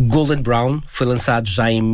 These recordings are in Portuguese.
Golden Brown foi lançado já em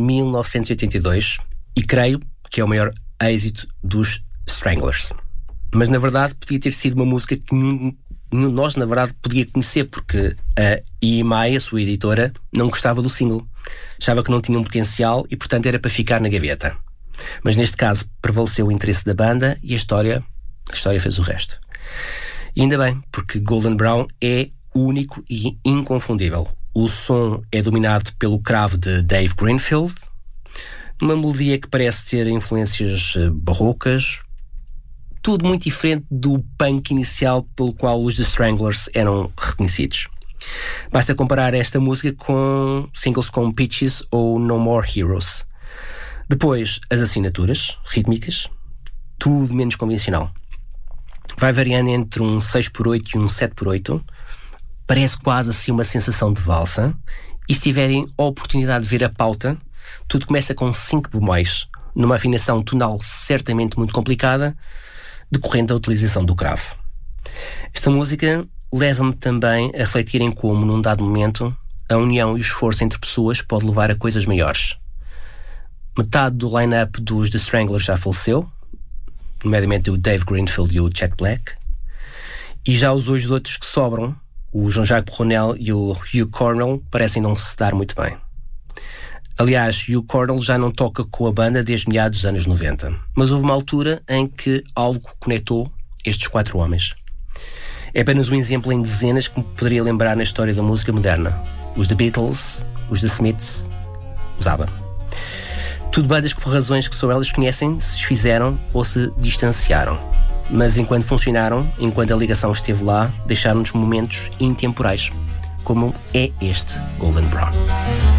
1982 e creio que é o maior êxito dos Stranglers. Mas na verdade podia ter sido uma música que nenhum de nós na verdade podia conhecer, porque a EMI, a sua editora, não gostava do single. Achava que não tinha um potencial e portanto era para ficar na gaveta. Mas neste caso prevaleceu o interesse da banda e a história fez o resto. E ainda bem, porque Golden Brown é único e inconfundível. O som é dominado pelo cravo de Dave Greenfield, uma melodia que parece ter influências barrocas, tudo muito diferente do punk inicial pelo qual os The Stranglers eram reconhecidos. Basta comparar esta música com singles como Peaches ou No More Heroes. Depois, as assinaturas rítmicas, tudo menos convencional. Vai variando entre um 6x8 e um 7x8. Parece quase assim uma sensação de valsa. E se tiverem a oportunidade de ver a pauta, tudo começa com 5 bemóis, numa afinação tonal certamente muito complicada, decorrente da utilização do cravo. Esta música leva-me também a refletir em como, num dado momento, a união e o esforço entre pessoas pode levar a coisas maiores. Metade do line-up dos The Stranglers já faleceu, nomeadamente o Dave Greenfield e o Chet Black, e já os dois outros que sobram, o Jean-Jacques Brunel e o Hugh Cornell, parecem não se dar muito bem. Aliás, Hugh Cornell já não toca com a banda desde meados dos anos 90, mas houve uma altura em que algo conectou estes 4 homens. É apenas um exemplo em dezenas que me poderia lembrar na história da música moderna. Os The Beatles, os The Smiths, os ABBA. Tudo bandas que por razões que só elas conhecem se desfizeram ou se distanciaram. Mas enquanto funcionaram, enquanto a ligação esteve lá, deixaram-nos momentos intemporais, como é este Golden Brown.